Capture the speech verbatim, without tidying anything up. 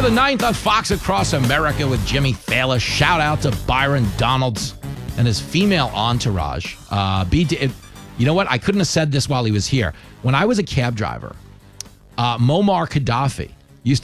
the ninth on Fox Across America with Jimmy Thaler. Shout out to Byron Donalds and his female entourage. Uh, B D, it, you know what? I couldn't have said this while he was here. When I was a cab driver, uh, Muammar Gaddafi